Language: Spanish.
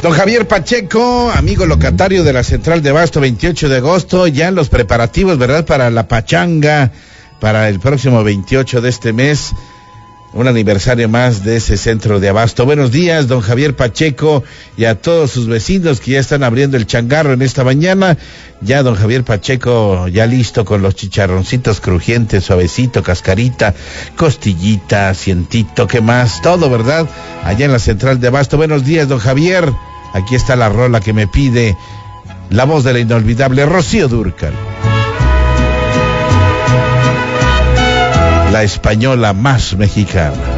Don Javier Pacheco, amigo locatario de la Central de Abasto, 28 de agosto, ya en los preparativos, ¿verdad?, para la pachanga, para el próximo 28 de este mes, un aniversario más de ese centro de abasto. Buenos días, don Javier Pacheco, y a todos sus vecinos que ya están abriendo el changarro en esta mañana. Ya don Javier Pacheco, ya listo con los chicharroncitos crujientes, suavecito, cascarita, costillita, cientito, ¿qué más? Todo, ¿verdad? Allá en la Central de Abasto. Buenos días, don Javier. Aquí está la rola que me pide la voz de la inolvidable Rocío Dúrcal. La española más mexicana.